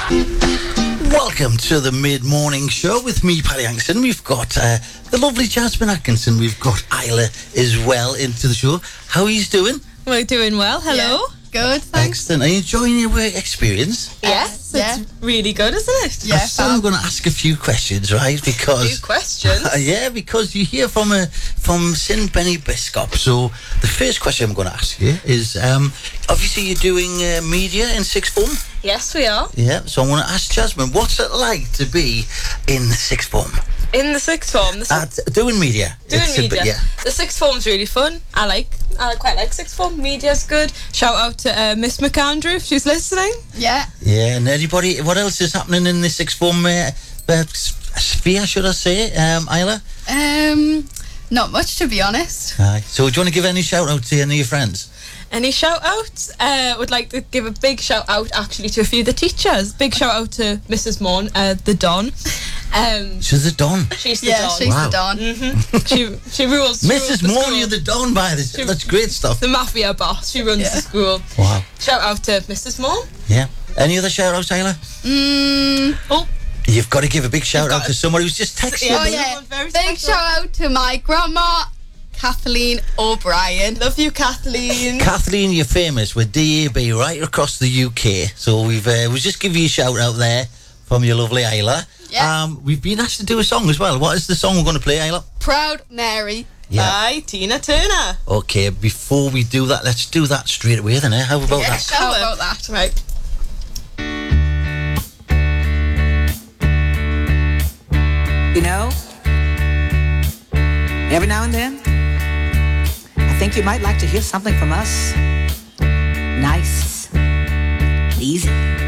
Welcome to the mid-morning show with me, Paddy Hankston. We've got the lovely Jasmine Atkinson. We've got Isla as well into the show. How are you doing? We're doing well. Hello. Yeah. Good, thanks. Excellent. Are you enjoying your work experience? Yes, Yeah. it's really good, isn't it? Yeah, So I'm going to ask a few questions, right? Because Few questions. yeah, because you hear from St Benny Biscop. So the first question I'm going to ask you is, obviously you're doing media in sixth form. Yes, we are. Yeah. So I want to ask Jasmine, what's it like to be in the sixth form? In the sixth form. Doing media. Doing It's a media. bit- yeah. The sixth form's really fun. I quite like sixth form. Media's good. Shout out to Miss McAndrew if she's listening. Yeah. Yeah, and anybody, what else is happening in the sixth form sphere, should I say, Isla? Not much, to be honest. Aye. So do you want to give any shout out to any of your friends? Any shout outs? Would like to give a big shout out actually to a few of the teachers. Big shout out to Mrs. Morn, the Don. She's the Don. She's the Yeah, Don. she's Wow. the Don. She rules. She rules Mrs. the Moore, school. you're the Don by this. That's great stuff. The mafia boss. She runs the school. Wow. Shout out to Mrs. Moore. Yeah. Any other shout outs, Isla? Oh, You've got to give a big shout out to someone who's just texted Yeah. Oh, me. yeah. Very Big special. shout out to my grandma, Kathleen O'Brien. love you, Kathleen. Kathleen, you're famous with DAB right across the UK. So we'll just give you a shout out there from your lovely Isla. Yeah. We've been asked to do a song as well. What is the song we're going to play, Isla? Proud Mary. Yeah. Bye, Tina Turner. Okay, before we do that, let's do that straight away then, eh? How about Yeah, that? how about that? Right. You know, every now and then, I think you might like to hear something from us. Nice, easy.